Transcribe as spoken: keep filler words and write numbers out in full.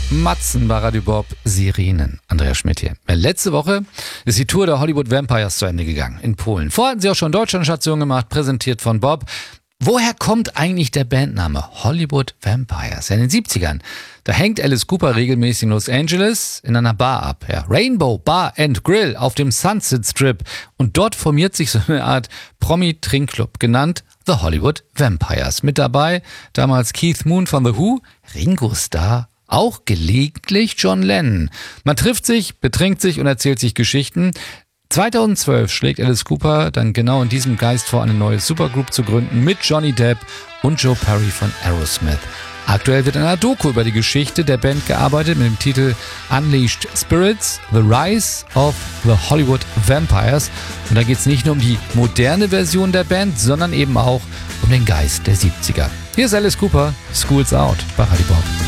Matzen bei Radio Bob, Sirenen. Andreas Schmidt hier. Letzte Woche ist die Tour der Hollywood Vampires zu Ende gegangen in Polen. Vorher hatten sie auch schon Deutschlandstation gemacht, präsentiert von Bob. Woher kommt eigentlich der Bandname Hollywood Vampires? Ja, in den siebzigern, da hängt Alice Cooper regelmäßig in Los Angeles in einer Bar ab. Ja, Rainbow Bar and Grill auf dem Sunset Strip. Und dort formiert sich so eine Art Promi-Trinkclub, genannt The Hollywood Vampires. Mit dabei damals Keith Moon von The Who, Ringo Starr, auch gelegentlich John Lennon. Man trifft sich, betrinkt sich und erzählt sich Geschichten. zweitausendzwölf schlägt Alice Cooper dann genau in diesem Geist vor, eine neue Supergroup zu gründen mit Johnny Depp und Joe Perry von Aerosmith. Aktuell wird in einer Doku über die Geschichte der Band gearbeitet mit dem Titel Unleashed Spirits, The Rise of the Hollywood Vampires. Und da geht es nicht nur um die moderne Version der Band, sondern eben auch um den Geist der siebziger. Hier ist Alice Cooper, School's Out bei Radio Bob.